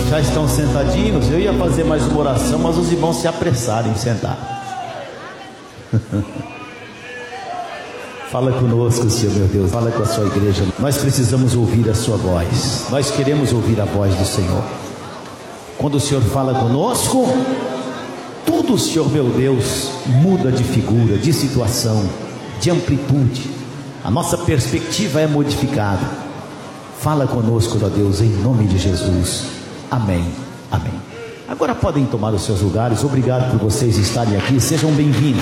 Já estão sentadinhos? Eu ia fazer mais uma oração, mas os irmãos se apressaram em sentar. Fala conosco, Senhor meu Deus, fala com a sua igreja. Nós precisamos ouvir a sua voz. Nós queremos ouvir a voz do Senhor. Quando o Senhor fala conosco, tudo, Senhor meu Deus, muda de figura, de situação, de amplitude. A nossa perspectiva é modificada. Fala conosco, ó Deus, em nome de Jesus. Amém, amém. Agora podem tomar os seus lugares. Obrigado por vocês estarem aqui, sejam bem-vindos.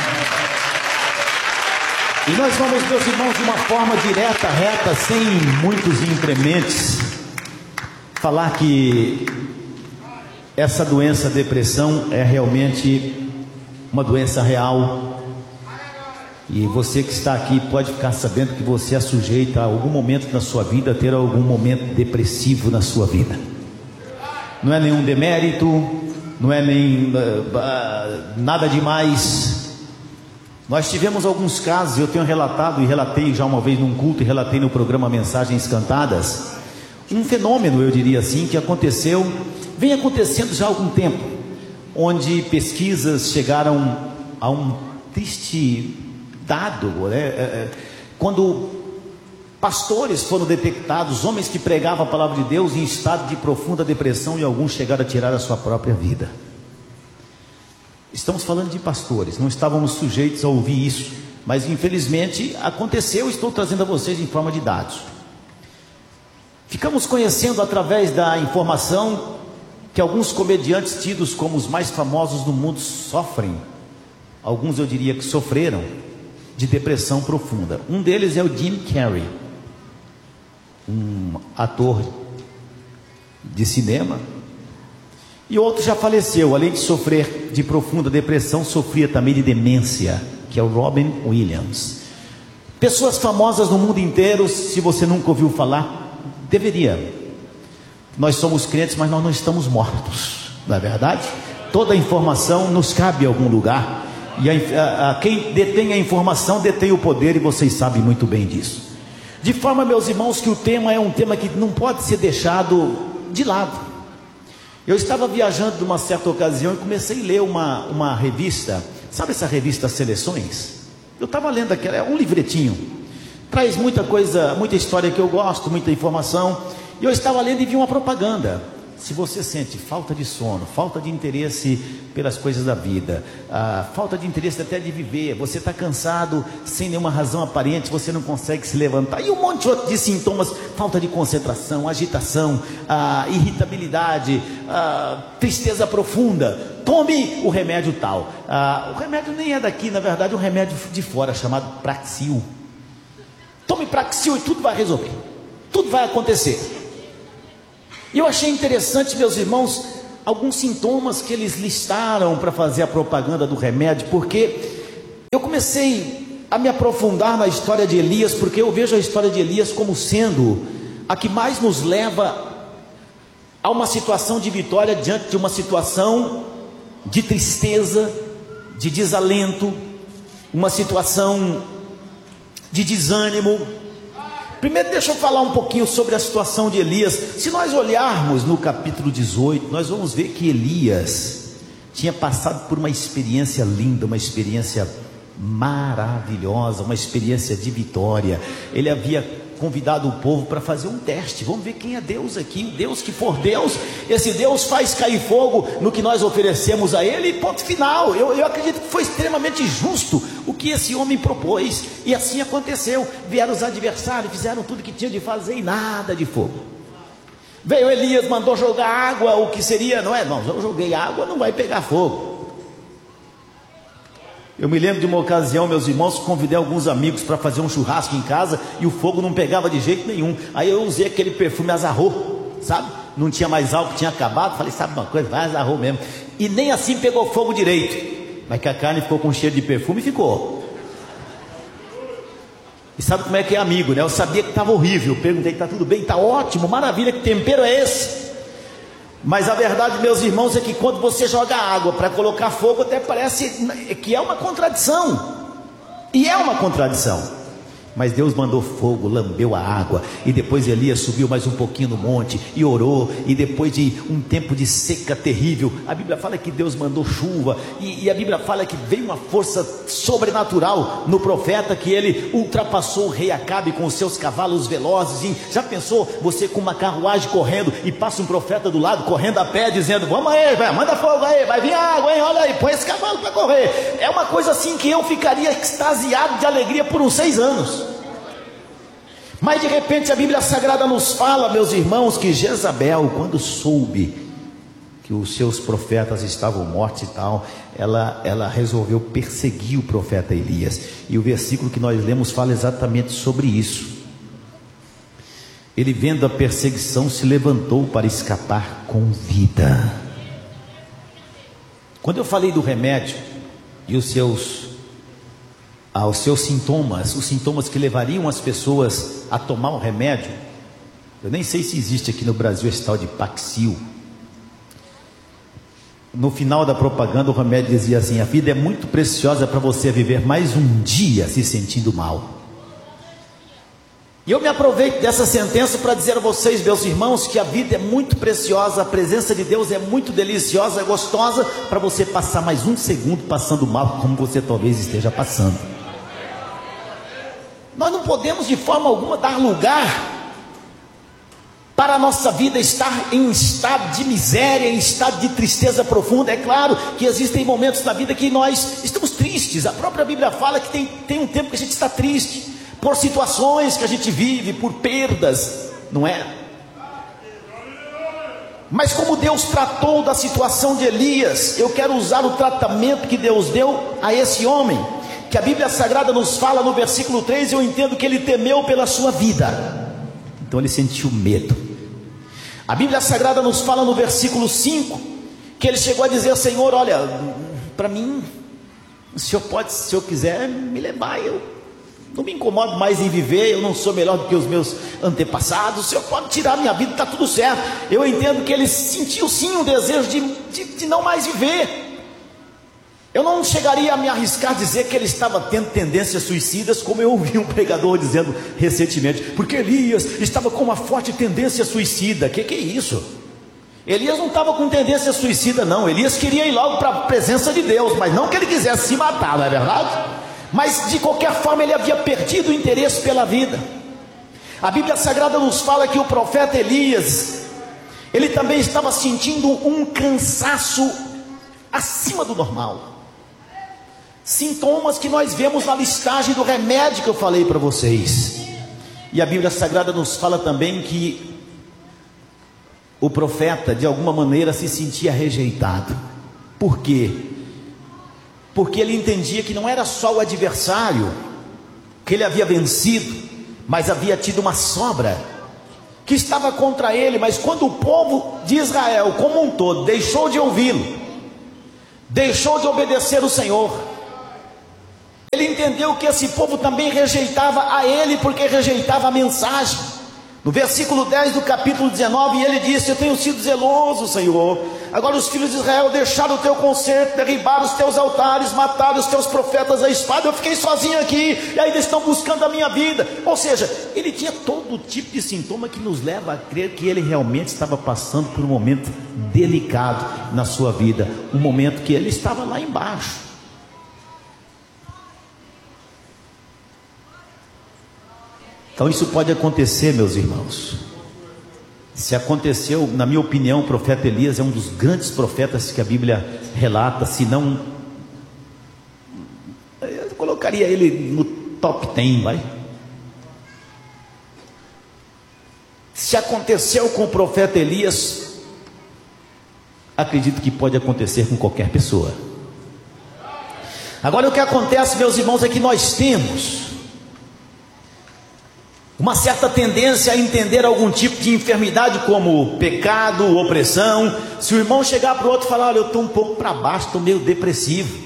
E nós vamos, meus irmãos, de uma forma direta, reta, sem muitos incrementos, falar que essa doença, depressão, é realmente uma doença real. E você que está aqui pode ficar sabendo que você é sujeito a algum momento na sua vida a ter algum momento depressivo na sua vida. Não é nenhum demérito, não é nem nada demais. Nós tivemos alguns casos, eu tenho relatado e relatei já uma vez num culto e relatei no programa Mensagens Cantadas, um fenômeno, eu diria assim, que aconteceu, vem acontecendo já há algum tempo, onde pesquisas chegaram a um triste dado, né? Quando pastores foram detectados, homens que pregavam a palavra de Deus em estado de profunda depressão, e alguns chegaram a tirar a sua própria vida. Estamos falando de pastores, não estávamos sujeitos a ouvir isso, mas infelizmente aconteceu. Estou trazendo a vocês em forma de dados. Ficamos conhecendo através da informação que alguns comediantes tidos como os mais famosos do mundo sofrem, alguns eu diria que sofreram, de depressão profunda. Um deles é o Jim Carrey, um ator de cinema, e outro já faleceu. Além de sofrer de profunda depressão, sofria também de demência, que é o Robin Williams. Pessoas famosas no mundo inteiro, se você nunca ouviu falar, deveria. Nós somos crentes, mas nós não estamos mortos, não é verdade? Toda a informação nos cabe em algum lugar, e quem detém a informação detém o poder, e vocês sabem muito bem disso. De forma, meus irmãos, que o tema é um tema que não pode ser deixado de lado. Eu estava viajando numa certa ocasião e comecei a ler uma revista, sabe essa revista Seleções? Eu estava lendo aquela, é um livretinho, traz muita coisa, muita história que eu gosto, muita informação, e eu estava lendo e vi uma propaganda. Se você sente falta de sono, falta de interesse pelas coisas da vida, falta de interesse até de viver, você está cansado sem nenhuma razão aparente, você não consegue se levantar, e um monte de sintomas, falta de concentração, agitação, irritabilidade, tristeza profunda, tome o remédio tal. O remédio nem é daqui, na verdade é um remédio de fora, chamado Praxil. Tome Praxil e tudo vai resolver, tudo vai acontecer. E eu achei interessante, meus irmãos, alguns sintomas que eles listaram para fazer a propaganda do remédio, porque eu comecei a me aprofundar na história de Elias, porque eu vejo a história de Elias como sendo a que mais nos leva a uma situação de vitória diante de uma situação de tristeza, de desalento, uma situação de desânimo. Primeiro deixa eu falar um pouquinho sobre a situação de Elias. Se nós olharmos no capítulo 18, nós vamos ver que Elias tinha passado por uma experiência linda, uma experiência maravilhosa, uma experiência de vitória. Ele havia convidado o povo para fazer um teste. Vamos ver quem é Deus aqui. O Deus que for Deus, esse Deus faz cair fogo no que nós oferecemos a Ele, e ponto final. Eu acredito que foi extremamente justo o que esse homem propôs, e assim aconteceu. Vieram os adversários, fizeram tudo que tinham de fazer e nada de fogo. Veio Elias, mandou jogar água, o que seria, não, eu joguei água, não vai pegar fogo. Eu me lembro de uma ocasião, meus irmãos, convidei alguns amigos para fazer um churrasco em casa, e o fogo não pegava de jeito nenhum. Aí eu usei aquele perfume Azarro, sabe? Não tinha mais álcool, tinha acabado. Falei, sabe uma coisa, vai Azarro mesmo. E nem assim pegou fogo direito, mas que a carne ficou com cheiro de perfume, ficou. E sabe como é que é amigo, né? Eu sabia que estava horrível, perguntei, está tudo bem? Está ótimo, maravilha, que tempero é esse? Mas a verdade, meus irmãos, é que quando você joga água para colocar fogo, até parece que é uma contradição. E é uma contradição. Mas Deus mandou fogo, lambeu a água, e depois Elias subiu mais um pouquinho no monte e orou, e depois de um tempo de seca terrível, a Bíblia fala que Deus mandou chuva, e a Bíblia fala que veio uma força sobrenatural no profeta, que ele ultrapassou o rei Acabe com os seus cavalos velozes. E já pensou você com uma carruagem correndo e passa um profeta do lado correndo a pé dizendo: vamos aí, manda fogo aí, vai vir água, hein? Olha aí, põe esse cavalo para correr. É uma coisa assim que eu ficaria extasiado de alegria por uns 6 anos. Mas de repente a Bíblia Sagrada nos fala, meus irmãos, que Jezabel, quando soube que os seus profetas estavam mortos e tal, ela resolveu perseguir o profeta Elias. E o versículo que nós lemos fala exatamente sobre isso. Ele, vendo a perseguição, se levantou para escapar com vida. Quando eu falei do remédio e os seus sintomas, os sintomas que levariam as pessoas a tomar o remédio, eu nem sei se existe aqui no Brasil esse tal de Paxil. No final da propaganda o remédio dizia assim: a vida é muito preciosa para você viver mais um dia se sentindo mal. E eu me aproveito dessa sentença para dizer a vocês, meus irmãos, que a vida é muito preciosa, a presença de Deus é muito deliciosa, é gostosa, para você passar mais um segundo passando mal, como você talvez esteja passando. Nós não podemos de forma alguma dar lugar para a nossa vida estar em um estado de miséria, em um estado de tristeza profunda. É claro que existem momentos na vida que nós estamos tristes. A própria Bíblia fala que tem um tempo que a gente está triste, por situações que a gente vive, por perdas, não é? Mas como Deus tratou da situação de Elias, eu quero usar o tratamento que Deus deu a esse homem, que a Bíblia Sagrada nos fala no versículo 3, eu entendo que ele temeu pela sua vida, então ele sentiu medo. A Bíblia Sagrada nos fala no versículo 5, que ele chegou a dizer: Senhor, olha, para mim, o Senhor pode, se o Senhor quiser me levar, eu não me incomodo mais em viver, eu não sou melhor do que os meus antepassados, o Senhor pode tirar minha vida, está tudo certo. Eu entendo que ele sentiu sim um desejo de não mais viver. Eu não chegaria a me arriscar a dizer que ele estava tendo tendências suicidas, como eu ouvi um pregador dizendo recentemente, porque Elias estava com uma forte tendência suicida. Que é isso? Elias não estava com tendência suicida não, Elias queria ir logo para a presença de Deus, mas não que ele quisesse se matar, não é verdade? Mas de qualquer forma ele havia perdido o interesse pela vida. A Bíblia Sagrada nos fala que o profeta Elias, ele também estava sentindo um cansaço acima do normal. Sintomas que nós vemos na listagem do remédio que eu falei para vocês. E a Bíblia Sagrada nos fala também que o profeta de alguma maneira se sentia rejeitado. Por quê? Porque ele entendia que não era só o adversário que ele havia vencido, mas havia tido uma sobra que estava contra ele. Mas quando o povo de Israel como um todo deixou de ouvi-lo, deixou de obedecer o Senhor, ele entendeu que esse povo também rejeitava a ele, porque rejeitava a mensagem. No versículo 10 do capítulo 19, ele disse: eu tenho sido zeloso, Senhor. Agora os filhos de Israel deixaram o teu concerto, derribaram os teus altares, mataram os teus profetas à espada. Eu fiquei sozinho aqui e ainda estão buscando a minha vida. Ou seja, ele tinha todo tipo de sintoma que nos leva a crer que ele realmente estava passando por um momento delicado na sua vida, um momento que ele estava lá embaixo. Então isso pode acontecer, meus irmãos. Se aconteceu, na minha opinião, o profeta Elias é um dos grandes profetas que a Bíblia relata. Se não, eu colocaria ele no top 10, vai. Se aconteceu com o profeta Elias, acredito que pode acontecer com qualquer pessoa. Agora o que acontece, meus irmãos, é que nós temos uma certa tendência a entender algum tipo de enfermidade como pecado, opressão. Se o irmão chegar para o outro e falar: olha, eu estou um pouco para baixo, estou meio depressivo,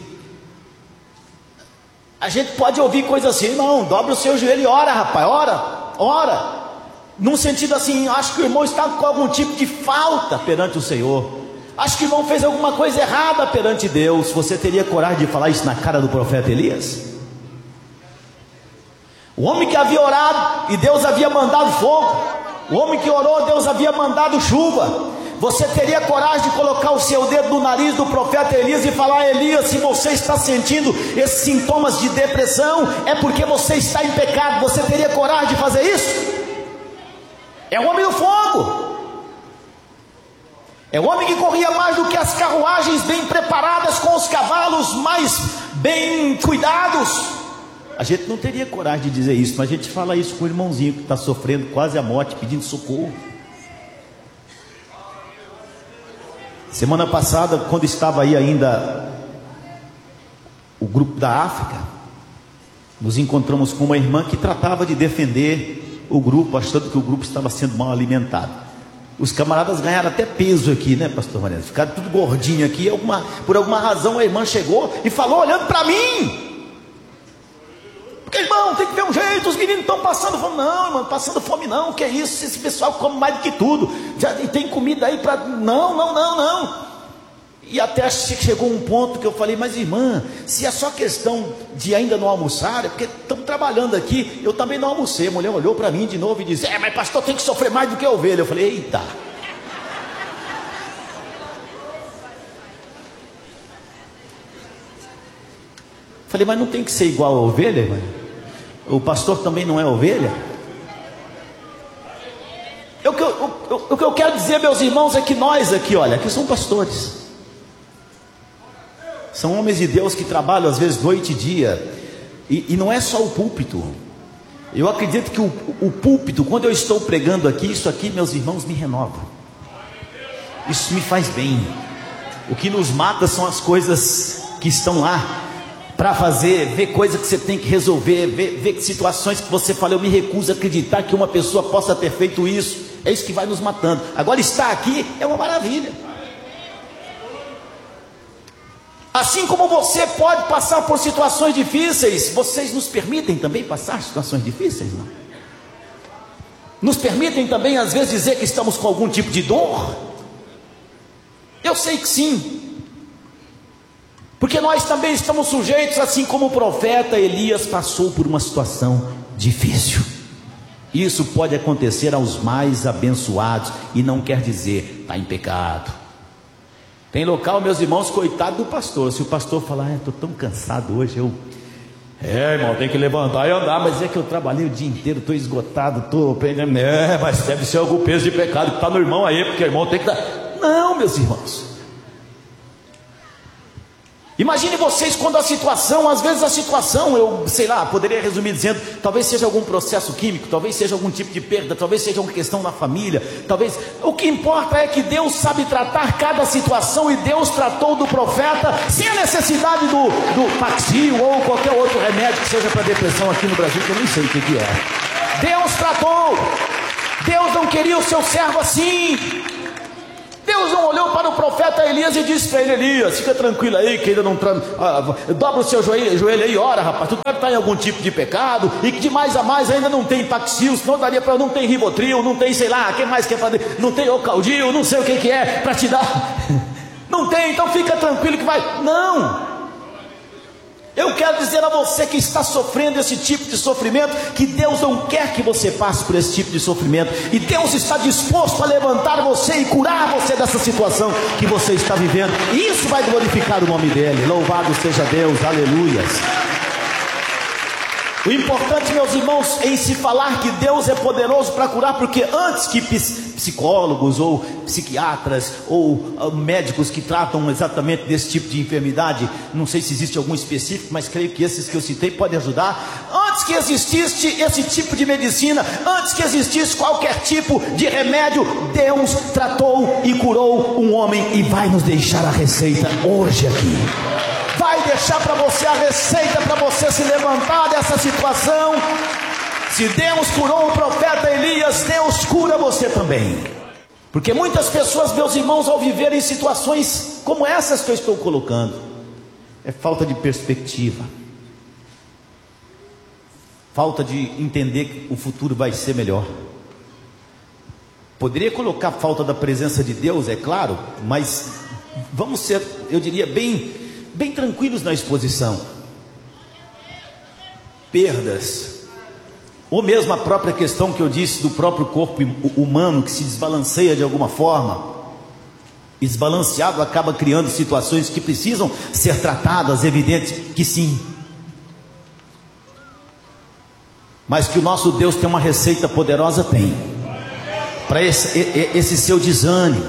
a gente pode ouvir coisas assim: não, dobra o seu joelho e ora, rapaz, ora, num sentido assim, acho que o irmão está com algum tipo de falta perante o Senhor, acho que o irmão fez alguma coisa errada perante Deus. Você teria coragem de falar isso na cara do profeta Elias? O homem que havia orado e Deus havia mandado fogo, o homem que orou, Deus havia mandado chuva. Você teria coragem de colocar o seu dedo no nariz do profeta Elias e falar: Elias, se você está sentindo esses sintomas de depressão, é porque você está em pecado? Você teria coragem de fazer isso? É o homem do fogo, é o homem que corria mais do que as carruagens bem preparadas, com os cavalos mais bem cuidados. A gente não teria coragem de dizer isso, mas a gente fala isso com o irmãozinho que está sofrendo quase a morte, pedindo socorro. Semana passada, quando estava aí ainda o grupo da África, nos encontramos com uma irmã que tratava de defender o grupo, achando que o grupo estava sendo mal alimentado. Os camaradas ganharam até peso aqui, né, pastor Mariano? Ficaram tudo gordinho aqui. Por alguma razão a irmã chegou e falou olhando para mim: porque, irmão, tem que ver um jeito, os meninos estão passando fome. Não, irmão, passando fome não, que é isso? Esse pessoal come mais do que tudo, já tem comida aí para... Não. E até chegou um ponto que eu falei: mas irmã, se é só questão de ainda não almoçar, é porque estamos trabalhando aqui, eu também não almocei. A mulher olhou para mim de novo e disse: mas pastor, tem que sofrer mais do que a ovelha. Eu falei: eita. Falei: mas não tem que ser igual a ovelha, irmã? O pastor também não é ovelha? O que eu quero dizer, meus irmãos, é que nós aqui, olha, aqui são pastores, são homens de Deus que trabalham às vezes noite e dia, e não é só o púlpito. Eu acredito que o púlpito, quando eu estou pregando aqui, isso aqui, meus irmãos, me renova, isso me faz bem. O que nos mata são as coisas que estão lá para fazer, ver coisas que você tem que resolver, ver situações que você fala: eu me recuso a acreditar que uma pessoa possa ter feito isso. É isso que vai nos matando. Agora, estar aqui é uma maravilha. Assim como você pode passar por situações difíceis, vocês nos permitem também passar situações difíceis, não? Nos permitem também às vezes dizer que estamos com algum tipo de dor? Eu sei que sim, porque nós também estamos sujeitos, assim como o profeta Elias passou por uma situação difícil. Isso pode acontecer aos mais abençoados, e não quer dizer está em pecado. Tem local, meus irmãos, coitado do pastor, se o pastor falar: estou tão cansado hoje, irmão, tem que levantar e andar, mas é que eu trabalhei o dia inteiro, estou esgotado, mas deve ser algum peso de pecado que está no irmão aí, porque o irmão tem que dar. Não, meus irmãos, imagine vocês quando a situação, às vezes a situação, eu sei lá, poderia resumir dizendo, talvez seja algum processo químico, talvez seja algum tipo de perda, talvez seja uma questão na família, talvez, o que importa é que Deus sabe tratar cada situação, e Deus tratou do profeta sem a necessidade do Paxil ou qualquer outro remédio que seja para depressão aqui no Brasil, que eu nem sei o que é. Deus tratou. Deus não queria o seu servo assim. Deus não olhou para o profeta Elias e disse para ele: Elias, fica tranquilo aí, que ainda não dobra o seu joelho aí, ora rapaz, tu deve estar em algum tipo de pecado, e que de mais a mais ainda não tem Paxil, senão daria para, não tem Rivotril, não tem sei lá, quem mais quer fazer, não tem Ocaldil, não sei o que é, para te dar, não tem, então fica tranquilo que vai. Não, eu quero dizer a você que está sofrendo esse tipo de sofrimento, que Deus não quer que você passe por esse tipo de sofrimento, e Deus está disposto a levantar você e curar você dessa situação que você está vivendo, e isso vai glorificar o nome dele. Louvado seja Deus, aleluias. O importante, meus irmãos, em se falar que Deus é poderoso para curar, porque antes que psicólogos ou psiquiatras ou médicos que tratam exatamente desse tipo de enfermidade, não sei se existe algum específico, mas creio que esses que eu citei podem ajudar. Antes que existisse esse tipo de medicina, antes que existisse qualquer tipo de remédio, Deus tratou e curou um homem, e vai nos deixar a receita hoje aqui. Vai deixar para você a receita para você se levantar dessa situação. Se Deus curou o profeta Elias, Deus cura você também. Porque muitas pessoas, meus irmãos, ao viverem situações como essas que eu estou colocando, é falta de perspectiva, falta de entender que o futuro vai ser melhor. Poderia colocar falta da presença de Deus, é claro, mas vamos ser, eu diria, bem tranquilos na exposição. Perdas, ou mesmo a própria questão que eu disse do próprio corpo humano que se desbalanceia de alguma forma, e desbalanceado acaba criando situações que precisam ser tratadas, evidente que sim, mas que o nosso Deus tem uma receita poderosa, tem, para esse seu desânimo.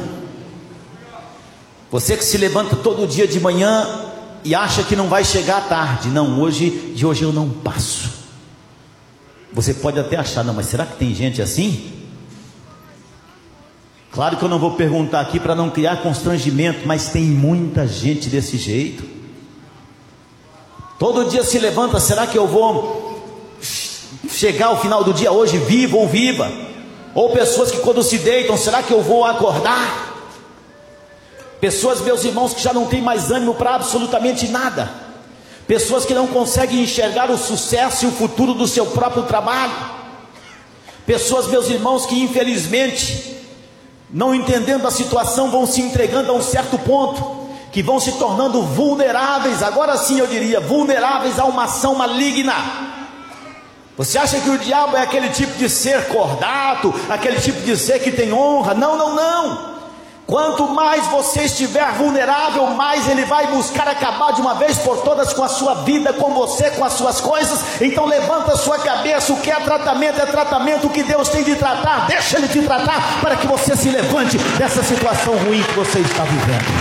Você que se levanta todo dia de manhã e acha que não vai chegar à tarde, não, de hoje eu não passo. Você pode até achar, não, mas será que tem gente assim? Claro que eu não vou perguntar aqui para não criar constrangimento, mas tem muita gente desse jeito. Todo dia se levanta, será que eu vou chegar ao final do dia hoje vivo ou viva? Ou pessoas que quando se deitam, será que eu vou acordar? Pessoas, meus irmãos, que já não têm mais ânimo para absolutamente nada. Pessoas que não conseguem enxergar o sucesso e o futuro do seu próprio trabalho. Pessoas, meus irmãos, que infelizmente, não entendendo a situação, vão se entregando a um certo ponto, que vão se tornando vulneráveis, agora sim eu diria, vulneráveis a uma ação maligna. Você acha que o diabo é aquele tipo de ser cordato, aquele tipo de ser que tem honra? Não, não, não. Quanto mais você estiver vulnerável, mais ele vai buscar acabar de uma vez por todas com a sua vida, com você, com as suas coisas. Então levanta a sua cabeça, o que é tratamento, o que Deus tem de tratar, deixa ele te tratar, para que você se levante dessa situação ruim que você está vivendo.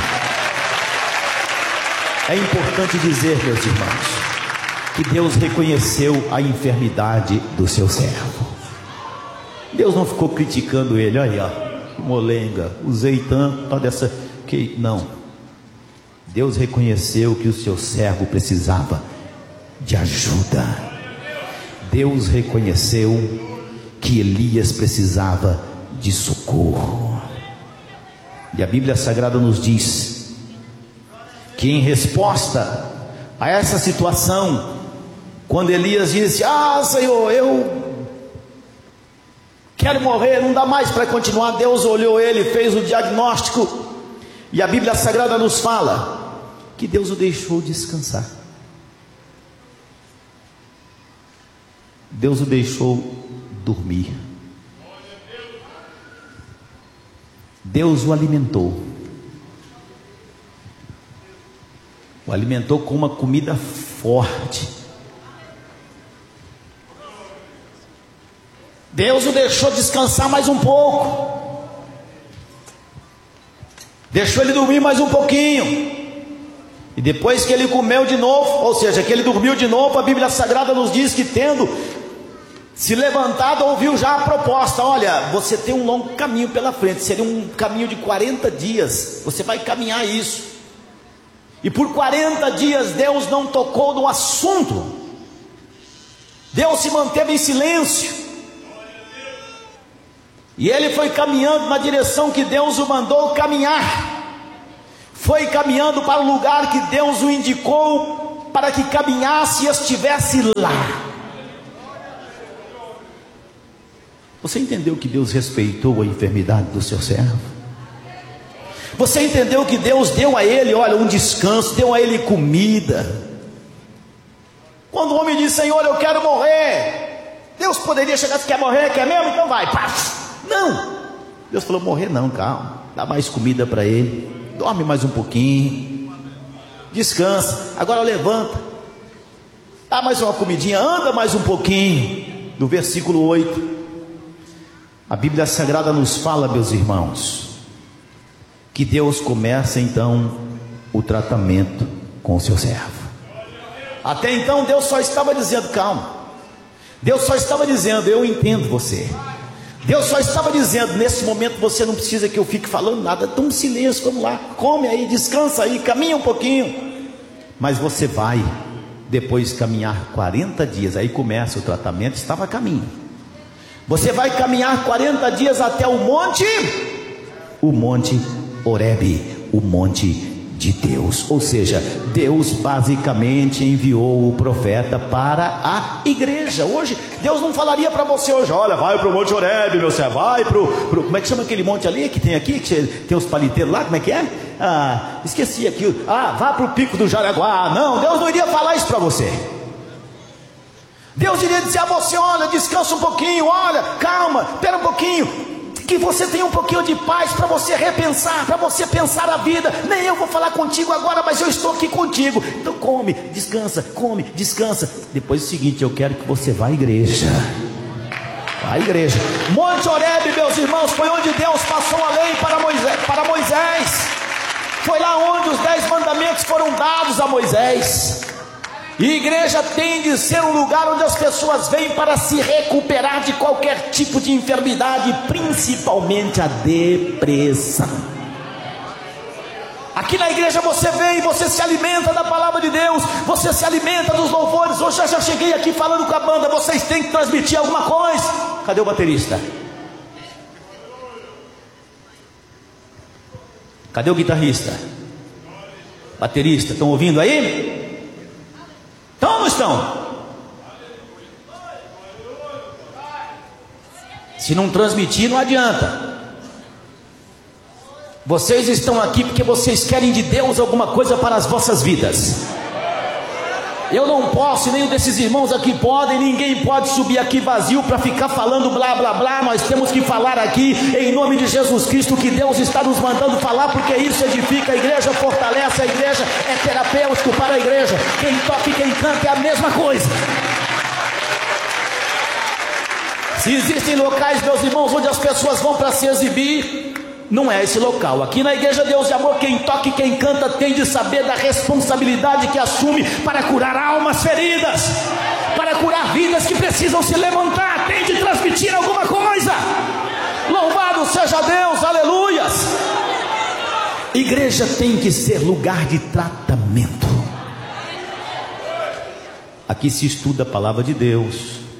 É importante dizer, meus irmãos, que Deus reconheceu a enfermidade do seu servo. Deus não ficou criticando ele, olha aí, ó, molenga, usei tanto dessa que não. Deus reconheceu que o seu servo precisava de ajuda. Deus reconheceu que Elias precisava de socorro. E a Bíblia Sagrada nos diz que em resposta a essa situação, quando Elias disse: ah, Senhor, eu quero morrer, não dá mais para continuar. Deus olhou ele, fez o diagnóstico, e a Bíblia Sagrada nos fala que Deus o deixou descansar. Deus o deixou dormir. Deus o alimentou. O alimentou com uma comida forte. Deus o deixou descansar mais um pouco, deixou ele dormir mais um pouquinho, e depois que ele comeu de novo, ou seja, que ele dormiu de novo, a Bíblia Sagrada nos diz que, tendo se levantado, ouviu já a proposta: olha, você tem um longo caminho pela frente, seria um caminho de 40 dias, você vai caminhar isso. E por 40 dias Deus não tocou no assunto, Deus se manteve em silêncio. E ele foi caminhando na direção que Deus o mandou caminhar, foi caminhando para o lugar que Deus o indicou para que caminhasse e estivesse lá. Você entendeu que Deus respeitou a enfermidade do seu servo? Você entendeu que Deus deu a ele, olha, um descanso, deu a ele comida? Quando o homem diz: Senhor, eu quero morrer, Deus poderia chegar: você quer morrer? Quer mesmo? Então vai, pá. Não, Deus falou: morrer não, calma, dá mais comida para ele, dorme mais um pouquinho, descansa, agora levanta, dá mais uma comidinha, anda mais um pouquinho. No versículo 8, a Bíblia Sagrada nos fala, meus irmãos, que Deus começa então o tratamento com o seu servo. Até então Deus só estava dizendo: calma. Deus só estava dizendo: eu entendo você. Deus só estava dizendo: nesse momento você não precisa que eu fique falando nada, toma um silêncio, vamos lá, come aí, descansa aí, caminha um pouquinho. Mas você vai depois caminhar 40 dias, aí começa o tratamento, estava a caminho. Você vai caminhar 40 dias até o monte Horebe, o monte de Deus. Ou seja, Deus basicamente enviou o profeta para a igreja. Hoje, Deus não falaria para você hoje: olha, vai para o monte Horebe, meu servo, vai para o... Como é que chama aquele monte ali que tem aqui, que tem os paliteiros lá, como é que é? Esqueci aquilo. Vá para o pico do Jaraguá. Não, Deus não iria falar isso para você. Deus iria dizer a você: olha, descansa um pouquinho, olha, calma, espera um pouquinho, que você tenha um pouquinho de paz para você repensar, para você pensar a vida. Nem eu vou falar contigo agora, mas eu estou aqui contigo. Então come, descansa. Depois é o seguinte: eu quero que você vá à igreja. A igreja. Monte Horebe, meus irmãos, foi onde Deus passou a lei para Moisés. Foi lá onde os 10 mandamentos foram dados a Moisés. E igreja tem de ser um lugar onde as pessoas vêm para se recuperar de qualquer tipo de enfermidade, principalmente a depressão. Aqui na igreja você vem, você se alimenta da palavra de Deus, você se alimenta dos louvores. Hoje eu já cheguei aqui falando com a banda: vocês têm que transmitir alguma coisa. Cadê o baterista? Cadê o guitarrista? Baterista, estão ouvindo aí? Estão ou não estão? Se não transmitir, não adianta. Vocês estão aqui porque vocês querem de Deus alguma coisa para as vossas vidas. Eu não posso, nem um desses irmãos aqui podem. Ninguém pode subir aqui vazio para ficar falando blá blá blá. Nós temos que falar aqui em nome de Jesus Cristo que Deus está nos mandando falar, porque isso edifica a igreja, fortalece a igreja, é terapêutico para a igreja. Quem toca e quem canta é a mesma coisa. Se existem locais, meus irmãos, onde as pessoas vão para se exibir, não é esse local. Aqui na igreja Deus de Amor, quem toca e quem canta tem de saber da responsabilidade que assume para curar almas feridas, para curar vidas que precisam se levantar. Tem de transmitir alguma coisa. Louvado seja Deus, aleluias. Igreja tem que ser lugar de tratamento. Aqui se estuda a palavra de Deus,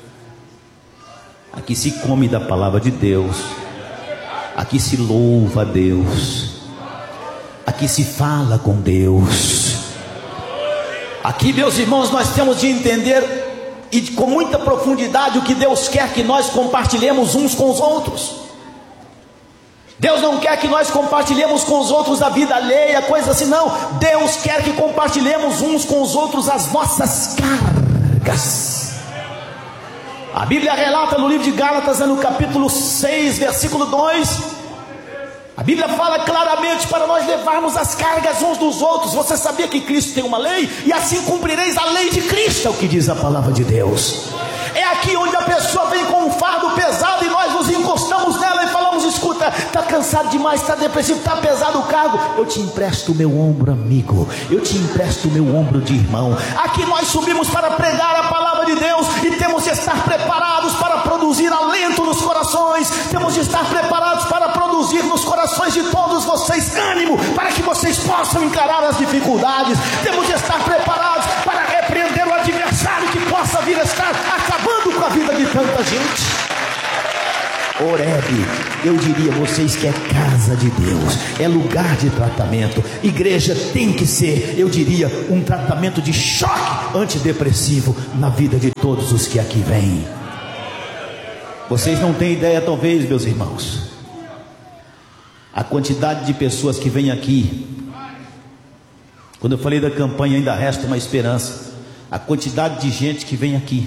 aqui se come da palavra de Deus, aqui se louva a Deus, aqui se fala com Deus. Aqui, meus irmãos, nós temos de entender e com muita profundidade o que Deus quer que nós compartilhemos uns com os outros. Deus não quer que nós compartilhemos com os outros a vida alheia, coisa assim, não. Deus quer que compartilhemos uns com os outros as nossas cargas. A Bíblia relata no livro de Gálatas, no capítulo 6, versículo 2, a Bíblia fala claramente para nós levarmos as cargas uns dos outros. Você sabia que Cristo tem uma lei? E assim cumprireis a lei de Cristo, é o que diz a palavra de Deus. É aqui onde a pessoa vem com um fardo pesado e nós nos encostamos nela e falamos: escuta, está cansado demais, está depressivo, está pesado o cargo, eu te empresto o meu ombro amigo, eu te empresto o meu ombro de irmão. Aqui nós subimos para pregar a palavra de Deus e temos de estar preparados para produzir alento nos corações, temos de estar preparados para produzir nos corações de todos vocês ânimo, para que vocês possam encarar as dificuldades. Temos de estar preparados para repreender o adversário que possa vir a estar acabando com a vida de tanta gente. Horebe, eu diria a vocês que é casa de Deus, é lugar de tratamento. Igreja tem que ser, eu diria, um tratamento de choque antidepressivo na vida de todos os que aqui vêm. Vocês não têm ideia, talvez, meus irmãos, a quantidade de pessoas que vêm aqui. Quando eu falei da campanha Ainda Resta uma Esperança, a quantidade de gente que vem aqui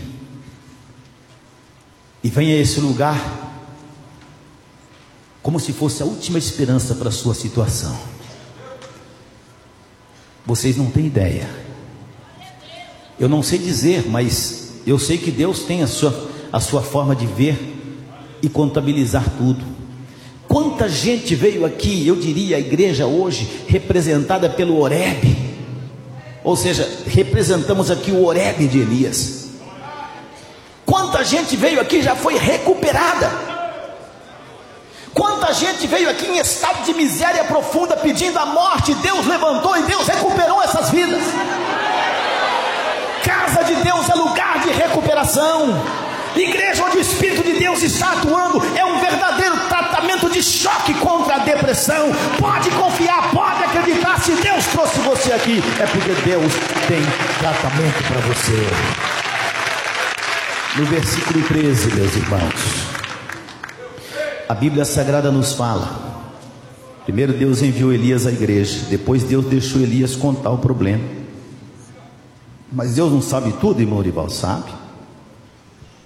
e vem a esse lugar como se fosse a última esperança para a sua situação. Vocês não têm ideia. Eu não sei dizer, mas eu sei que Deus tem a sua forma de ver e contabilizar tudo. Quanta gente veio aqui, eu diria, a igreja hoje representada pelo Horebe, ou seja, representamos aqui o Horebe de Elias. Quanta gente veio aqui já foi recuperada. Quanta gente veio aqui em estado de miséria profunda pedindo a morte, Deus levantou e Deus recuperou essas vidas. Casa de Deus é lugar de recuperação. Igreja onde o Espírito de Deus está atuando é um verdadeiro tratamento de choque contra a depressão. Pode confiar, pode acreditar, se Deus trouxe você aqui, é porque Deus tem tratamento para você. No versículo 13, meus irmãos, a Bíblia Sagrada nos fala: primeiro Deus enviou Elias à igreja, depois Deus deixou Elias contar o problema. Mas Deus não sabe tudo, irmão Orival? Sabe.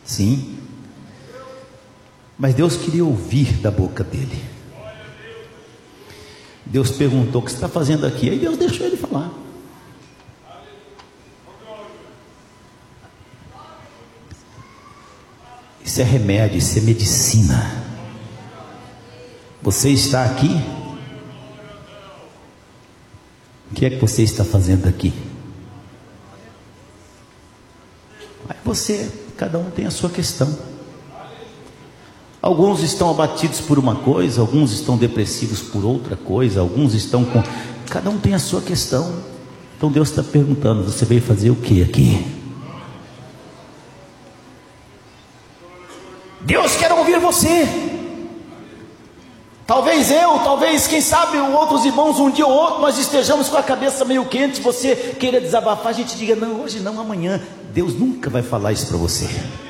Sim. Mas Deus queria ouvir da boca dele. Deus perguntou: o que você está fazendo aqui? Aí Deus deixou ele falar. Isso é remédio, isso é medicina. Você está aqui? O que é que você está fazendo aqui? Aí você, cada um tem a sua questão. Alguns estão abatidos por uma coisa, alguns estão depressivos por outra coisa, alguns estão com... Cada um tem a sua questão. Então Deus está perguntando: você veio fazer o que aqui? Deus quer ouvir você. Talvez eu, talvez, quem sabe, outros irmãos, um dia ou outro, nós estejamos com a cabeça meio quente, você queira desabafar, a gente diga: não, hoje não, amanhã. Deus nunca vai falar isso para você.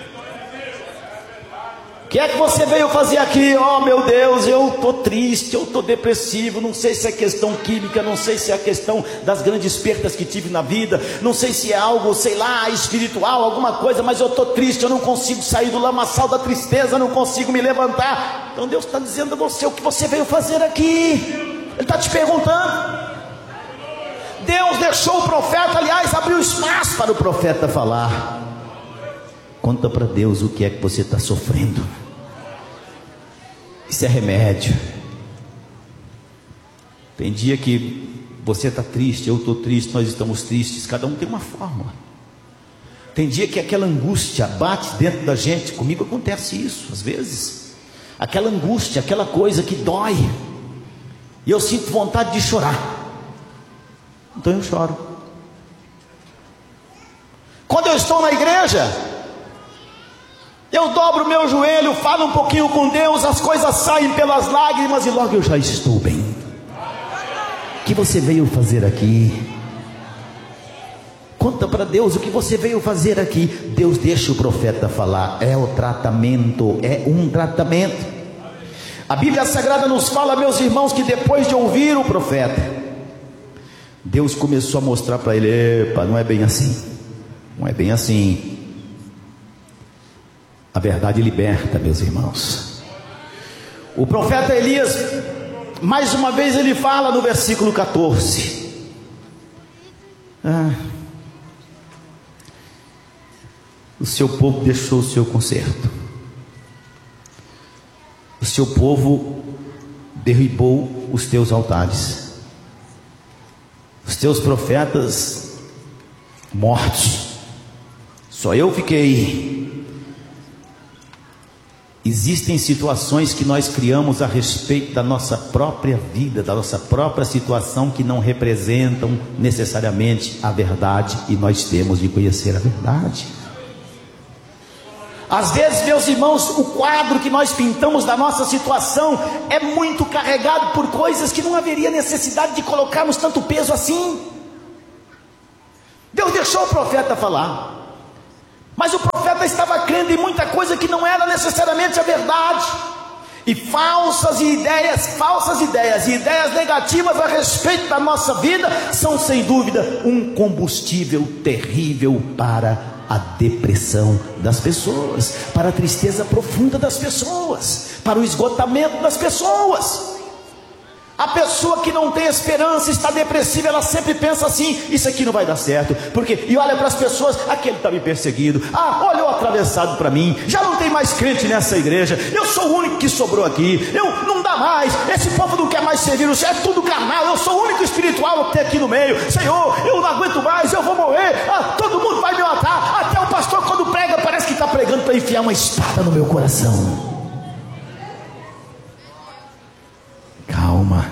O que é que você veio fazer aqui? Oh meu Deus, eu estou triste, eu estou depressivo, não sei se é questão química, não sei se é a questão das grandes perdas que tive na vida, não sei se é algo, sei lá, espiritual, alguma coisa, mas eu estou triste, eu não consigo sair do lamaçal da tristeza, não consigo me levantar. Então Deus está dizendo a você: o que você veio fazer aqui? Ele está te perguntando. Deus deixou o profeta, aliás, abriu espaço para o profeta falar. Conta para Deus o que é que você está sofrendo. Isso é remédio. Tem dia que você está triste, eu estou triste, nós estamos tristes, cada um tem uma fórmula. Tem dia que aquela angústia bate dentro da gente. Comigo acontece isso às vezes. Aquela angústia, aquela coisa que dói, e eu sinto vontade de chorar. Então eu choro. Quando eu estou na igreja, eu dobro o meu joelho, falo um pouquinho com Deus, as coisas saem pelas lágrimas e logo eu já estou bem. O que você veio fazer aqui? Conta para Deus o que você veio fazer aqui. Deus deixa o profeta falar. É o tratamento, é um tratamento. A Bíblia Sagrada nos fala, meus irmãos, que depois de ouvir o profeta, Deus começou a mostrar para ele: epa, não é bem assim, não é bem assim. A verdade liberta, meus irmãos. O profeta Elias, mais uma vez ele fala no versículo 14: o seu povo deixou o seu conserto, o seu povo derribou os teus altares, os teus profetas mortos, só eu fiquei. Existem situações que nós criamos a respeito da nossa própria vida, da nossa própria situação, que não representam necessariamente a verdade, e nós temos de conhecer a verdade. Às vezes, meus irmãos, o quadro que nós pintamos da nossa situação é muito carregado por coisas que não haveria necessidade de colocarmos tanto peso assim. Deus deixou o profeta falar, mas o profeta estava crendo em muita coisa que não era necessariamente a verdade, e falsas ideias e ideias negativas a respeito da nossa vida são sem dúvida um combustível terrível para a depressão das pessoas, para a tristeza profunda das pessoas, para o esgotamento das pessoas. A pessoa que não tem esperança, está depressiva, ela sempre pensa assim: isso aqui não vai dar certo, porque, e olha para as pessoas: aquele está me perseguindo, olha o atravessado para mim, já não tem mais crente nessa igreja, eu sou o único que sobrou aqui, não dá mais, esse povo não quer mais servir o Senhor, é tudo carnal, eu sou o único espiritual até aqui no meio, Senhor, eu não aguento mais, eu vou morrer, todo mundo vai me matar, até o pastor quando prega parece que está pregando para enfiar uma espada no meu coração. Calma.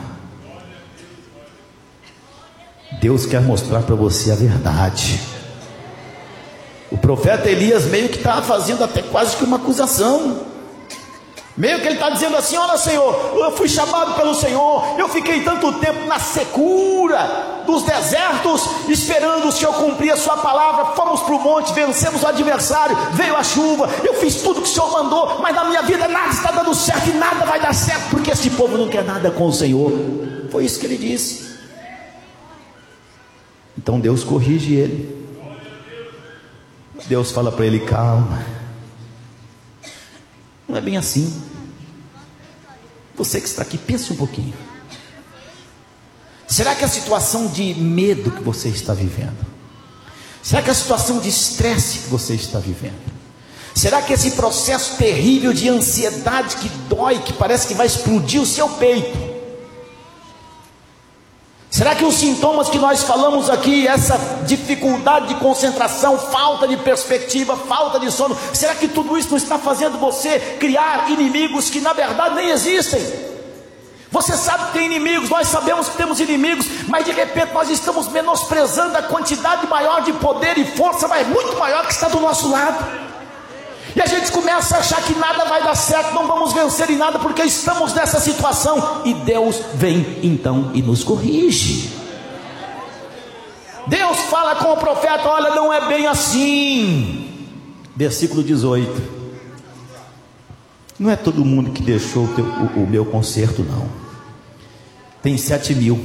Deus quer mostrar para você a verdade. O profeta Elias meio que estava fazendo até quase que uma acusação. Meio que ele está dizendo assim: olha, Senhor, eu fui chamado pelo Senhor, eu fiquei tanto tempo na secura dos desertos, esperando o Senhor cumprir a sua palavra. Fomos para o monte, vencemos o adversário, veio a chuva, eu fiz tudo que o Senhor mandou, mas na minha vida nada está dando certo e nada vai dar certo, porque esse povo não quer nada com o Senhor. Foi isso que ele disse. Então Deus corrige ele. Deus fala para ele: calma, Não é bem assim. Você que está aqui, pense um pouquinho. Será que a situação de medo que você está vivendo, será que a situação de estresse que você está vivendo, será que esse processo terrível de ansiedade que dói, que parece que vai explodir o seu peito, será que os sintomas que nós falamos aqui, essa dificuldade de concentração, falta de perspectiva, falta de sono, será que tudo isso não está fazendo você criar inimigos que na verdade nem existem? Você sabe que tem inimigos, nós sabemos que temos inimigos, mas de repente nós estamos menosprezando a quantidade maior de poder e força, mas muito maior que está do nosso lado. E a gente começa a achar que nada vai dar certo, não vamos vencer em nada, porque estamos nessa situação. E Deus vem então e nos corrige. Deus fala com o profeta: olha, não é bem assim. Versículo 18. Não é todo mundo que deixou o meu conserto, não. Tem 7.000.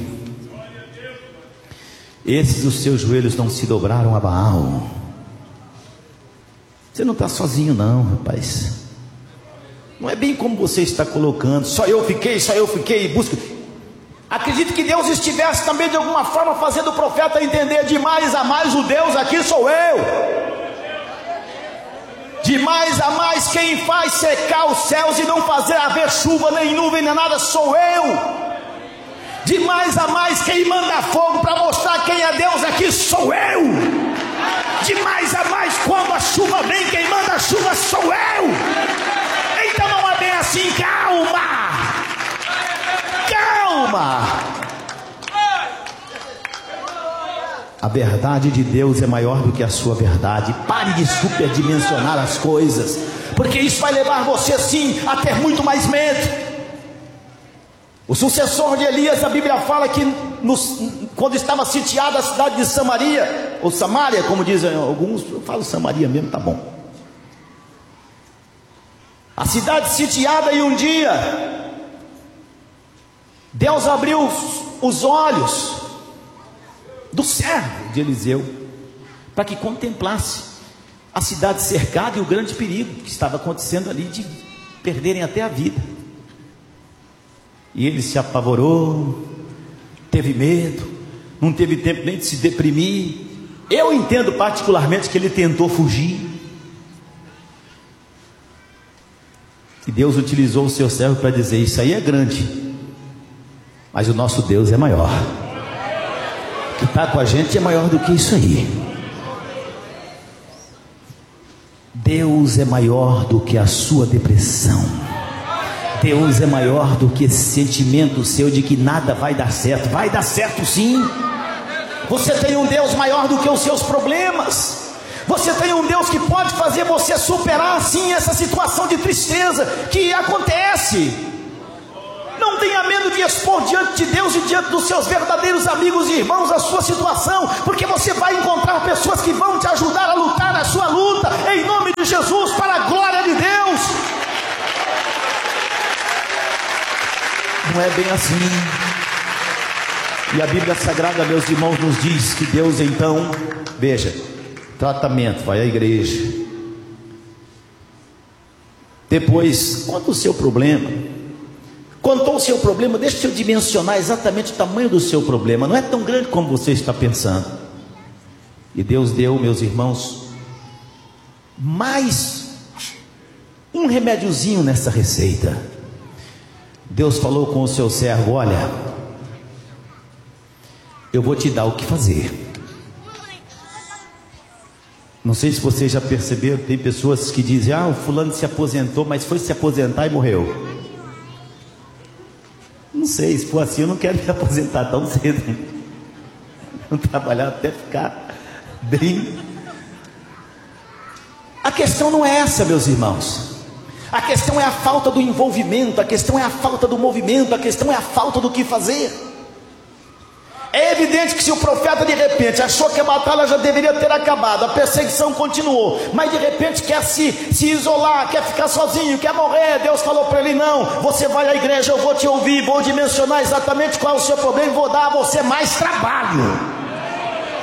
Esses os seus joelhos não se dobraram a Baal. Você não está sozinho não, rapaz. Não é bem como você está colocando. Só eu fiquei, busco. Acredito que Deus estivesse também de alguma forma fazendo o profeta entender: de mais a mais o Deus aqui sou eu. De mais a mais quem faz secar os céus e não fazer haver chuva, nem nuvem, nem nada, sou eu. De mais a mais quem manda fogo para mostrar quem é Deus aqui, sou eu. De mais a mais quando a chuva vem, quem manda a chuva sou eu. Então não é bem assim, calma. A verdade de Deus é maior do que a sua verdade. Pare de superdimensionar as coisas, porque isso vai levar você sim a ter muito mais medo. O sucessor de Elias, a Bíblia fala que quando estava sitiada a cidade de Samaria, ou Samaria, como dizem alguns, eu falo Samaria mesmo, tá bom. A cidade sitiada, e um dia Deus abriu os olhos do servo de Eliseu, para que contemplasse a cidade cercada e o grande perigo que estava acontecendo ali, de perderem até a vida. E ele se apavorou, teve medo, não teve tempo nem de se deprimir. Eu entendo particularmente que ele tentou fugir, e Deus utilizou o seu servo para dizer: isso aí é grande, mas o nosso Deus é maior. O que está com a gente é maior do que isso aí. Deus é maior do que a sua depressão. Deus é maior do que esse sentimento seu de que nada vai dar certo. Vai dar certo sim. Você tem um Deus maior do que os seus problemas. Você tem um Deus que pode fazer você superar sim essa situação de tristeza que acontece. Não tenha medo de expor diante de Deus e diante dos seus verdadeiros amigos e irmãos a sua situação, porque você vai encontrar pessoas que vão te ajudar a lutar a sua luta, em nome de Jesus, para a glória de Deus. Não é bem assim. E a Bíblia Sagrada, meus irmãos, nos diz que Deus então, veja, tratamento, vai à igreja. Depois, conta o seu problema. Contou o seu problema, deixa eu dimensionar exatamente o tamanho do seu problema. Não é tão grande como você está pensando. E Deus deu, meus irmãos, mais um remédiozinho nessa receita. Deus falou com o seu servo: olha, eu vou te dar o que fazer. Não sei se vocês já perceberam, tem pessoas que dizem: o fulano se aposentou, mas foi se aposentar e morreu. Não sei, se for assim eu não quero me aposentar tão cedo. Vou trabalhar até ficar bem. A questão não é essa, meus irmãos. A questão é a falta do envolvimento, a questão é a falta do movimento, a questão é a falta do que fazer. É evidente que se o profeta de repente achou que a batalha já deveria ter acabado, a perseguição continuou, mas de repente quer se isolar, quer ficar sozinho, quer morrer, Deus falou para ele: não, você vai à igreja, eu vou te ouvir, vou dimensionar exatamente qual é o seu problema e vou dar a você mais trabalho.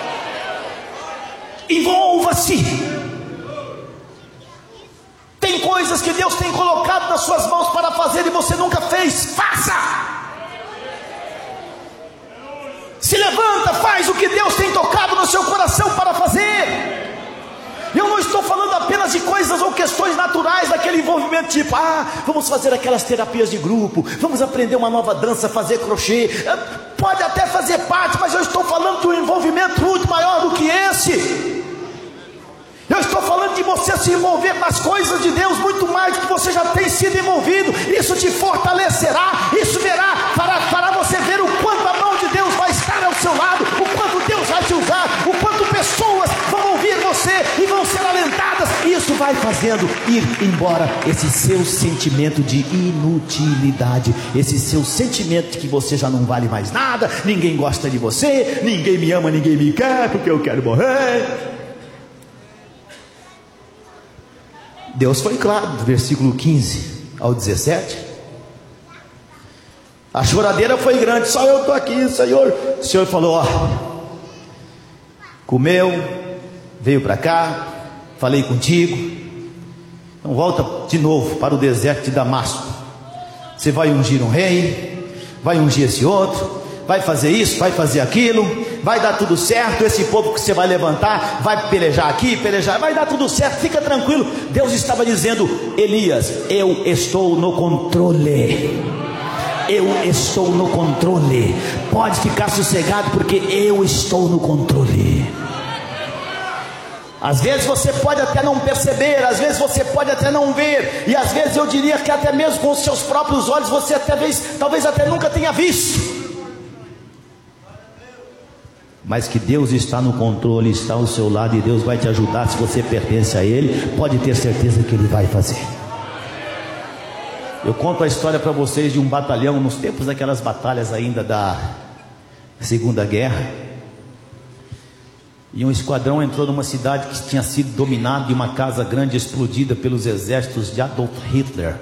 Envolva-se. Tem coisas coisas que Deus tem colocado nas suas mãos para fazer e você nunca fez. Faça! Se levanta, faz o que Deus tem tocado no seu coração para fazer. Eu não estou falando apenas de coisas ou questões naturais daquele envolvimento tipo, vamos fazer aquelas terapias de grupo, vamos aprender uma nova dança, fazer crochê. Pode até fazer parte, mas eu estou falando de um envolvimento muito maior do que esse. Eu estou falando de você se envolver nas coisas de Deus muito mais do que você já tem sido envolvido. Isso te fortalecerá, isso fará você ver o quanto a mão de Deus vai estar ao seu lado, o quanto Deus vai te usar, o quanto pessoas vão ouvir você e vão ser alentadas. Isso vai fazendo ir embora esse seu sentimento de inutilidade, esse seu sentimento de que você já não vale mais nada, ninguém gosta de você, ninguém me ama, ninguém me quer, porque eu quero morrer. Deus foi claro, do versículo 15 ao 17. A choradeira foi grande, só eu estou aqui, Senhor. O Senhor falou, comeu, veio para cá, falei contigo, então volta de novo para o deserto de Damasco. Você vai ungir um rei, vai ungir esse outro, vai fazer isso, vai fazer aquilo, vai dar tudo certo. Esse povo que você vai levantar, vai pelejar aqui, pelejar, vai dar tudo certo, fica tranquilo. Deus estava dizendo, Elias, eu estou no controle, eu estou no controle, pode ficar sossegado, porque eu estou no controle. Às vezes você pode até não perceber, às vezes você pode até não ver, e às vezes eu diria que até mesmo com os seus próprios olhos você talvez até nunca tenha visto, mas que Deus está no controle, está ao seu lado, e Deus vai te ajudar. Se você pertence a Ele, pode ter certeza que Ele vai fazer. Eu conto a história para vocês de um batalhão, nos tempos daquelas batalhas ainda da Segunda Guerra, e um esquadrão entrou numa cidade que tinha sido dominada, e uma casa grande explodida pelos exércitos de Adolf Hitler,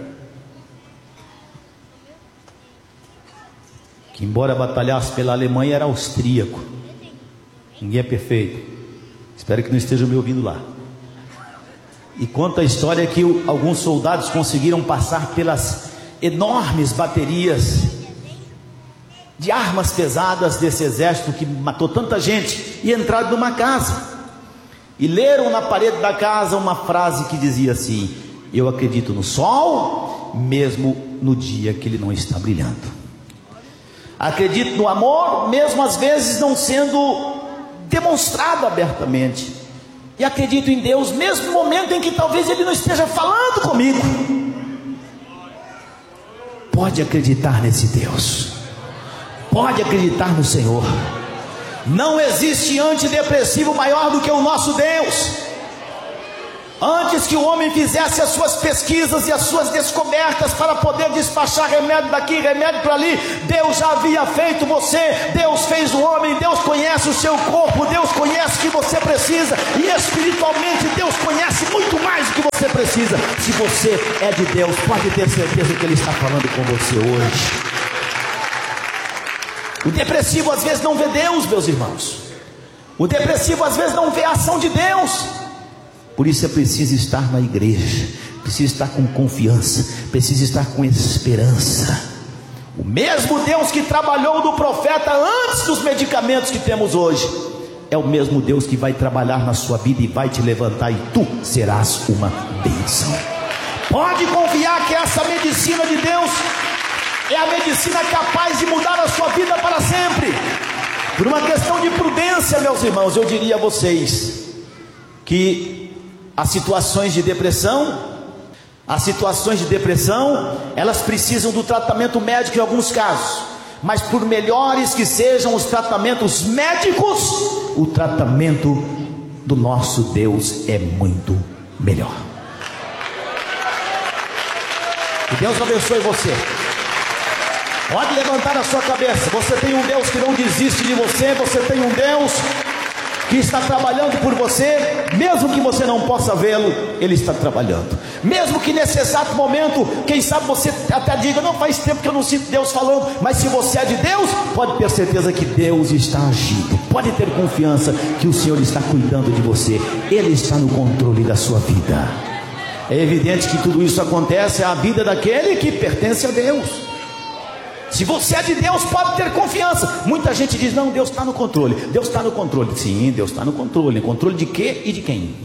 que embora batalhasse pela Alemanha, era austríaco. Ninguém é perfeito, espero que não estejam me ouvindo lá. E conta a história que alguns soldados conseguiram passar pelas enormes baterias de armas pesadas desse exército que matou tanta gente, e entraram numa casa e leram na parede da casa uma frase que dizia assim: eu acredito no sol mesmo no dia que ele não está brilhando, acredito no amor mesmo às vezes não sendo demonstrado abertamente, e acredito em Deus mesmo no momento em que talvez Ele não esteja falando comigo. Pode acreditar nesse Deus, pode acreditar no Senhor. Não existe antidepressivo maior do que o nosso Deus. Antes que o homem fizesse as suas pesquisas e as suas descobertas para poder despachar remédio daqui, remédio para ali, Deus já havia feito você. Deus fez o homem, Deus conhece o seu corpo, Deus conhece o que você precisa, e espiritualmente Deus conhece muito mais do que você precisa. Se você é de Deus, pode ter certeza que Ele está falando com você hoje. O depressivo às vezes não vê Deus, meus irmãos. O depressivo às vezes não vê a ação de Deus. Por isso é preciso estar na igreja, precisa estar com confiança, precisa estar com esperança. O mesmo Deus que trabalhou no profeta antes dos medicamentos que temos hoje, é o mesmo Deus que vai trabalhar na sua vida e vai te levantar, e tu serás uma bênção. Pode confiar que essa medicina de Deus é a medicina capaz de mudar a sua vida para sempre. Por uma questão de prudência, meus irmãos, eu diria a vocês que as situações de depressão, elas precisam do tratamento médico em alguns casos, mas por melhores que sejam os tratamentos médicos, o tratamento do nosso Deus é muito melhor. Que Deus abençoe você. Pode levantar a sua cabeça. Você tem um Deus que não desiste de você. Você tem um Deus que está trabalhando por você, mesmo que você não possa vê-lo, Ele está trabalhando. Mesmo que nesse exato momento, quem sabe você até diga: não, faz tempo que eu não sinto Deus falando. Mas se você é de Deus, pode ter certeza que Deus está agindo. Pode ter confiança que o Senhor está cuidando de você. Ele está no controle da sua vida. É evidente que tudo isso acontece à vida daquele que pertence a Deus. Se você é de Deus, pode ter confiança. Muita gente diz: não, Deus está no controle. Deus está no controle. Sim, Deus está no controle. Controle de quê e de quem?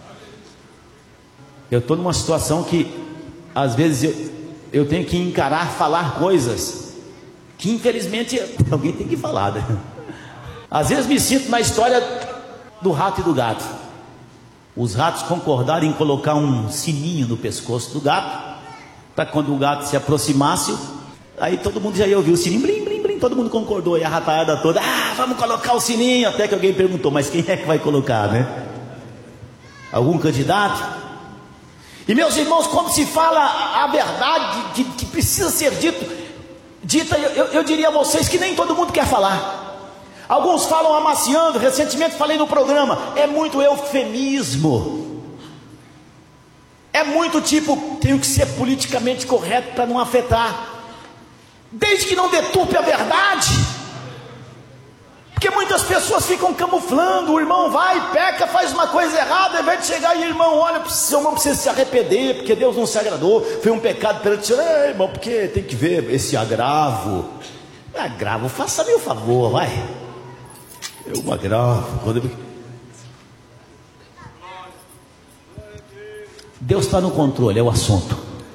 Eu estou numa situação que às vezes eu tenho que encarar, falar coisas que infelizmente alguém tem que falar, né? Às vezes me sinto na história do rato e do gato. Os ratos concordaram em colocar um sininho no pescoço do gato, para quando o gato se aproximasse, aí todo mundo já ia ouvir o sininho, blim, blim, blim, todo mundo concordou, e a rataiada toda: vamos colocar o sininho. Até que alguém perguntou: mas quem é que vai colocar, né? Algum candidato? E meus irmãos, quando se fala a verdade que precisa ser dita, eu diria a vocês que nem todo mundo quer falar. Alguns falam amaciando. Recentemente falei no programa, é muito eufemismo, é muito tipo, tenho que ser politicamente correto para não afetar, desde que não deturpe a verdade. Porque muitas pessoas ficam camuflando. O irmão vai, peca, faz uma coisa errada, ao invés de chegar e o irmão olha, seu irmão precisa se arrepender, porque Deus não se agradou, foi um pecado perante o Senhor. Irmão, porque tem que ver esse agravo. Agravo, faça-me o favor, vai. Eu agravo. Deus está no controle, é o assunto.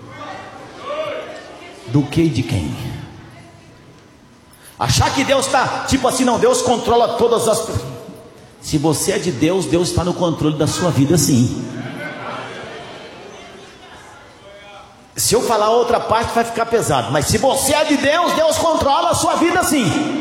Do que e de quem? Achar que Deus está, tipo assim, não, Deus controla todas as... Se você é de Deus, Deus está no controle da sua vida, sim. Se eu falar outra parte vai ficar pesado, mas se você é de Deus, Deus controla a sua vida, sim.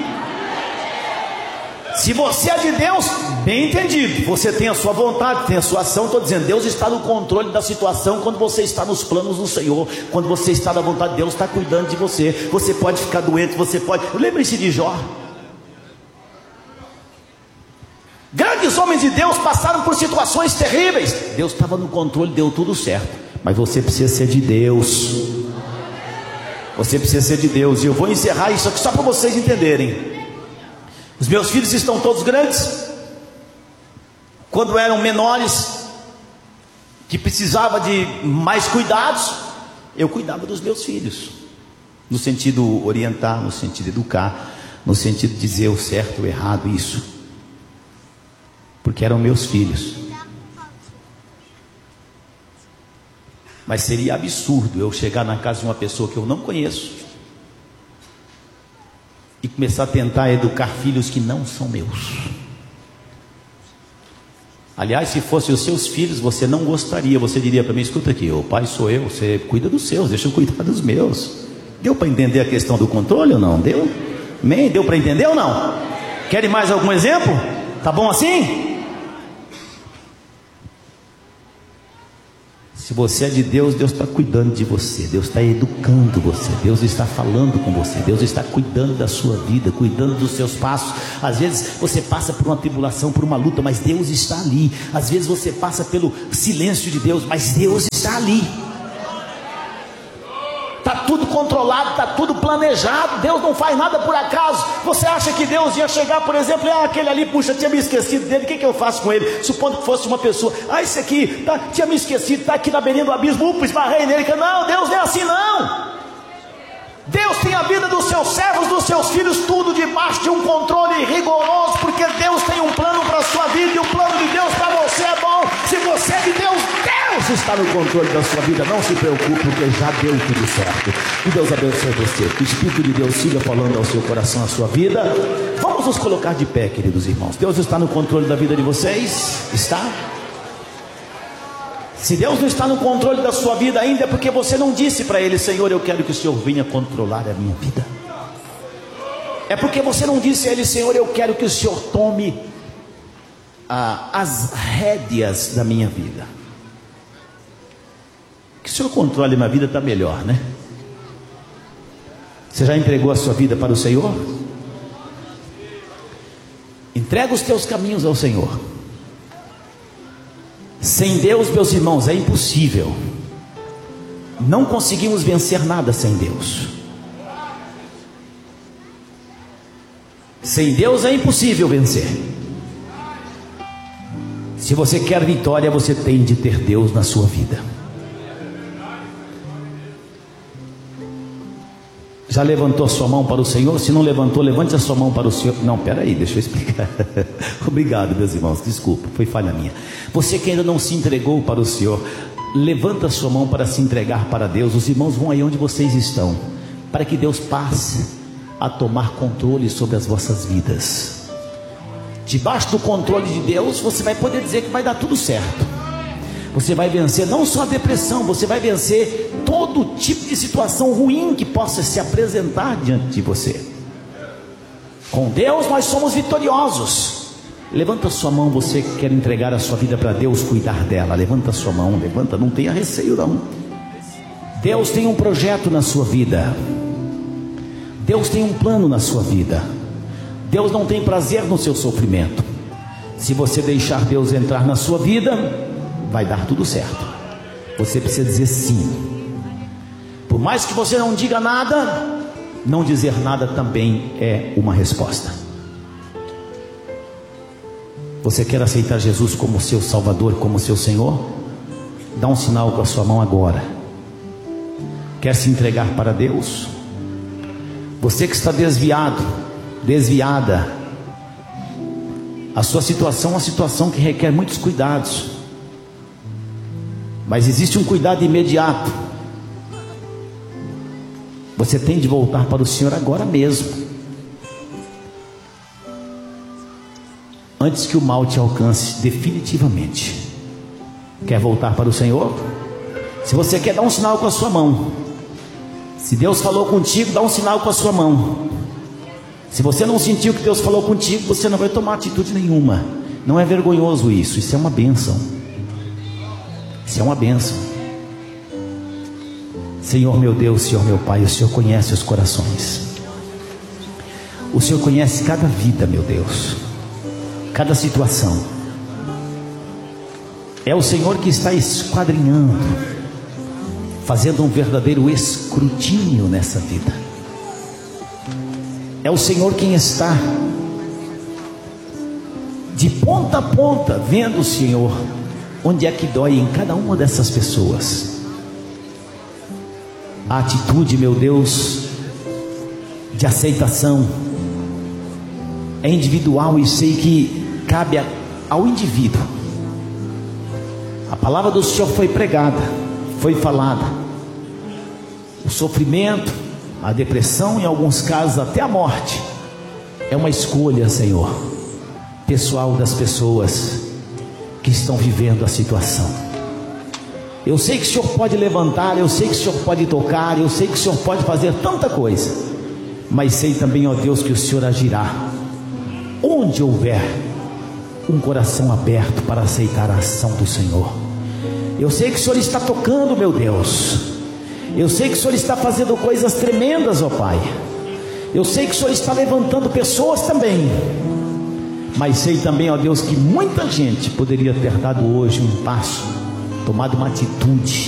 Se você é de Deus, bem entendido, você tem a sua vontade, tem a sua ação. Estou dizendo, Deus está no controle da situação. Quando você está nos planos do Senhor, quando você está na vontade de Deus, está cuidando de você. Você pode ficar doente, você pode... Lembre-se de Jó. Grandes homens de Deus passaram por situações terríveis. Deus estava no controle, deu tudo certo. Mas você precisa ser de Deus. Você precisa ser de Deus. E eu vou encerrar isso aqui só para vocês entenderem. Os meus filhos estão todos grandes. Quando eram menores, que precisava de mais cuidados, eu cuidava dos meus filhos, no sentido orientar, no sentido educar, no sentido de dizer o certo, o errado, isso, porque eram meus filhos. Mas seria absurdo eu chegar na casa de uma pessoa que eu não conheço e começar a tentar educar filhos que não são meus. Aliás, se fossem os seus filhos, você não gostaria. Você diria para mim: escuta aqui, o pai sou eu, você cuida dos seus, deixa eu cuidar dos meus. Deu para entender a questão do controle ou não? Deu? Amém? Deu para entender ou não? Querem mais algum exemplo? Tá bom assim? Se você é de Deus, Deus está cuidando de você, Deus está educando você, Deus está falando com você, Deus está cuidando da sua vida, cuidando dos seus passos. Às vezes você passa por uma tribulação, por uma luta, mas Deus está ali. Às vezes você passa pelo silêncio de Deus, mas Deus está ali. Está tudo controlado, está tudo planejado. Deus não faz nada por acaso. Você acha que Deus ia chegar, por exemplo, aquele ali, puxa, tinha me esquecido dele, o que eu faço com ele? Supondo que fosse uma pessoa, esse aqui, tinha me esquecido, está aqui na beirinha do abismo, esbarrei nele. Não, Deus não é assim não. Deus tem a vida dos seus servos, dos seus filhos, tudo debaixo de um controle rigoroso, porque Deus tem um plano para a sua vida, e o plano de Deus para você é bom. Se você é de Deus, Deus está no controle da sua vida. Não se preocupe, porque já deu tudo certo. Que Deus abençoe você, que o Espírito de Deus siga falando ao seu coração, à sua vida. Vamos nos colocar de pé, queridos irmãos. Deus está no controle da vida de vocês? Está? Se Deus não está no controle da sua vida ainda, é porque você não disse para Ele: Senhor, eu quero que o Senhor venha controlar a minha vida. É porque você não disse a Ele: Senhor, eu quero que o Senhor tome as rédeas da minha vida. Que o Senhor controle a minha vida, está melhor, né? Você já entregou a sua vida para o Senhor? Entrega os teus caminhos ao Senhor. Sem Deus, meus irmãos, é impossível. Não conseguimos vencer nada sem Deus. Sem Deus é impossível vencer. Se você quer vitória, você tem de ter Deus na sua vida. Já levantou a sua mão para o Senhor? Se não levantou, levante a sua mão para o Senhor. Não, peraí, deixa eu explicar. Obrigado, meus irmãos, desculpa, foi falha minha. Você que ainda não se entregou para o Senhor, levanta a sua mão para se entregar para Deus. Os irmãos vão aí onde vocês estão, para que Deus passe a tomar controle sobre as vossas vidas. Debaixo do controle de Deus, você vai poder dizer que vai dar tudo certo. Você vai vencer não só a depressão, você vai vencer todo tipo de situação ruim que possa se apresentar diante de você. Com Deus nós somos vitoriosos. Levanta a sua mão, você que quer entregar a sua vida para Deus, cuidar dela. Levanta a sua mão, levanta, não tenha receio não. Deus tem um projeto na sua vida. Deus tem um plano na sua vida. Deus não tem prazer no seu sofrimento. Se você deixar Deus entrar na sua vida, vai dar tudo certo. Você precisa dizer sim. Por mais que você não diga nada, não dizer nada também é uma resposta. Você quer aceitar Jesus como seu Salvador, como seu Senhor? Dá um sinal com a sua mão agora. Quer se entregar para Deus? Você que está desviado, desviada, a sua situação é uma situação que requer muitos cuidados, mas existe um cuidado imediato. Você tem de voltar para o Senhor agora mesmo, antes que o mal te alcance definitivamente. Quer voltar para o Senhor? Se você quer, dá um sinal com a sua mão. Se Deus falou contigo, dá um sinal com a sua mão. Se você não sentiu que Deus falou contigo, você não vai tomar atitude nenhuma. Não é vergonhoso isso, isso é uma bênção. Isso é uma bênção. Senhor meu Deus, Senhor meu Pai, o Senhor conhece os corações. O Senhor conhece cada vida, meu Deus, cada situação. É o Senhor que está esquadrinhando, fazendo um verdadeiro escrutínio nessa vida. É o Senhor quem está de ponta a ponta vendo, Senhor, onde é que dói em cada uma dessas pessoas. A atitude, meu Deus, de aceitação é individual e sei que cabe ao indivíduo. A palavra do Senhor foi pregada, foi falada. O sofrimento, a depressão, em alguns casos até a morte, é uma escolha, Senhor, pessoal das pessoas que estão vivendo a situação. Eu sei que o Senhor pode levantar, eu sei que o Senhor pode tocar, eu sei que o Senhor pode fazer tanta coisa, mas sei também, ó Deus, que o Senhor agirá onde houver um coração aberto para aceitar a ação do Senhor. Eu sei que o Senhor está tocando, meu Deus. Eu sei que o Senhor está fazendo coisas tremendas, ó Pai. Eu sei que o Senhor está levantando pessoas também, mas sei também, ó Deus, que muita gente poderia ter dado hoje um passo, tomado uma atitude